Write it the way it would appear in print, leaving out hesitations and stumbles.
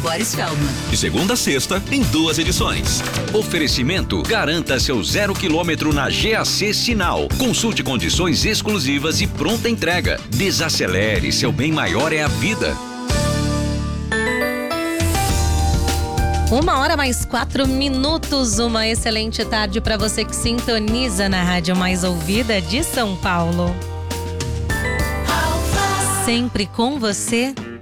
Boris Feldman. De segunda a sexta, em 2 edições. Oferecimento: garanta seu 0 km na GAC Sinal. Consulte condições exclusivas e pronta entrega. Desacelere, seu bem maior é a vida. 1h mais 4 minutos. Uma excelente tarde para você que sintoniza na rádio mais ouvida de São Paulo. Sempre com você